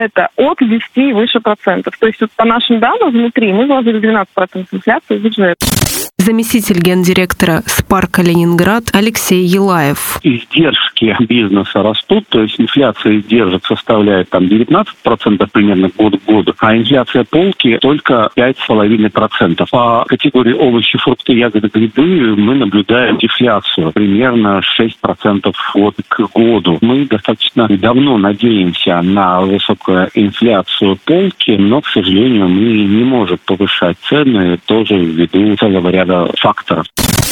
Это от 10 и выше процентов. То есть вот по нашим данным внутри мы вложили 12% инфляции в бюджет. Заместитель гендиректора «Спар Калининград» Алексей Елаев. Издержки бизнеса растут, то есть инфляция издержек составляет 19% примерно год к году, а инфляция полки только 5,5%. По категории овощи, фрукты, ягоды, грибы мы наблюдаем дефляцию примерно 6% год к году. Мы достаточно давно надеемся на высокую инфляцию полки, но, к сожалению, мы не можем повышать цены тоже ввиду целого ряда факторов.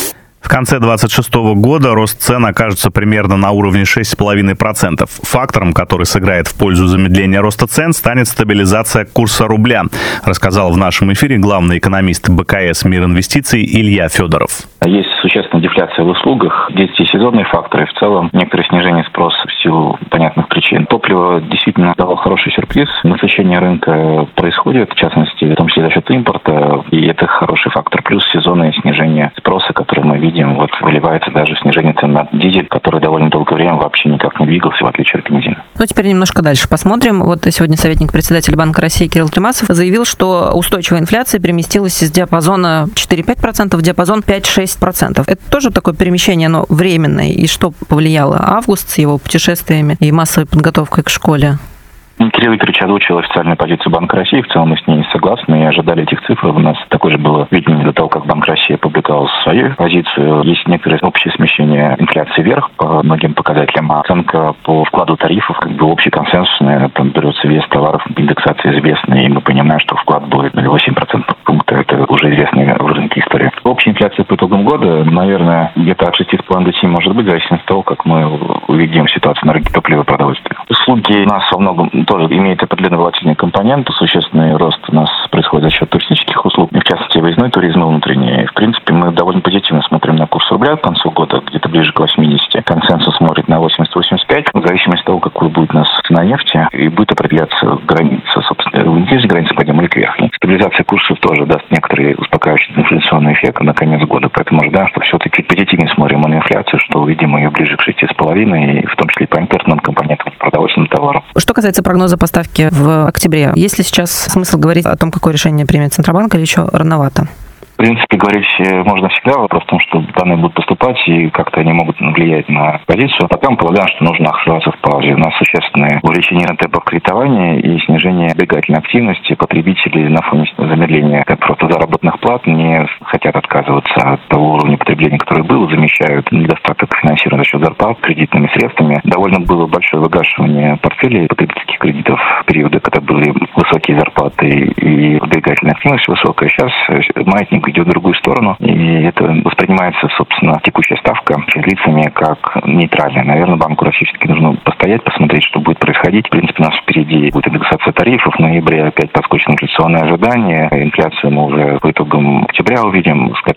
В конце 2026 года рост цен окажется примерно на уровне 6,5%. Фактором, который сыграет в пользу замедления роста цен, станет стабилизация курса рубля, рассказал в нашем эфире главный экономист БКС «Мир инвестиций» Илья Федоров. Есть существенная дефляция в услугах, есть и сезонные факторы, в целом некоторое снижение спроса в силу понятных причин. Топливо действительно дало хороший сюрприз, насыщение рынка происходит, в частности, в том числе за счет импорта, и это хороший фактор. Плюс сезонное снижение спроса, которое мы видим, выливается даже снижение цен на дизель, который довольно долгое время вообще никак не двигался, в отличие от бензина. Ну, теперь немножко дальше посмотрим. Вот сегодня советник председателя Банка России Кирилл Тремасов заявил, что устойчивая инфляция переместилась из диапазона 4-5% в диапазон 5-6%. Это тоже такое перемещение, но временное. И что повлияло? Август с его путешествиями и массовой подготовкой к школе? Кирилл Викторович озвучил официальную позицию Банка России. В целом мы с ней согласны и ожидали этих цифр. У нас такое же было видение до того, как Банк России опубликовал свою позицию. Есть некоторое общее смещение инфляции вверх по многим показателям. А оценка по вкладу тарифов, общий консенсусный, там берется вес товаров, индексация известная, и мы понимаем, что вклад будет 0,8% пункта. Это уже известная в рынке история. Общая инфляция по итогам года, наверное, где-то от 6,5 до 7 может быть, в зависимости от того, как мы увидим ситуацию на рынке топлива и продовольствия. Услуги у нас во многом тоже имеет определенный волатильный компонент. Существенный рост у нас происходит за счет туристических услуг, в частности, выездной туризм и внутренний. В принципе, мы довольно позитивно смотрим на курс рубля к концу года, где-то ближе к 80. Консенсус смотрит на 80-85. В зависимости от того, какой будет у нас цена нефти, и будет определяться граница, собственно, вниз граница пойдем или кверху. Стабилизация курсов тоже даст некоторый успокаивающий инфляционный эффект на конец года. Поэтому ожидаем, что все-таки позитивнее смотрим на инфляцию, что увидим ее ближе к 6,5, и в том числе и по импортным компонентам, продовольственным товарам. Что касается прогноза поставки в октябре, есть ли сейчас смысл говорить о том, какое решение примет Центробанк, или еще рановато? В принципе, говорить можно всегда. Вопрос в том, что данные будут поступать, и как-то они могут влиять на позицию. Пока мы полагаем, что нужно оставаться в паузе. У нас существенное увеличение темпов кредитования и снижение сберегательной активности. Потребители на фоне замедления просто заработных плат не хотят отказываться от того уровня потребления, который был, замещают недостаток финансирования за счет зарплат кредитными средствами. Довольно было большое выгашивание портфелей потребительских кредитов в периоды, когда были высокие зарплаты и сберегательная активность высокая. Сейчас маятник идет в другую сторону, и это воспринимается, собственно, текущая ставка лицами как нейтральная. Наверное, Банку России все-таки нужно постоять, посмотреть, что будет происходить. В принципе, у нас впереди будет индексация тарифов. В ноябре опять подскочат инфляционные ожидания. Инфляцию мы уже по итогам октября увидим. Сказать,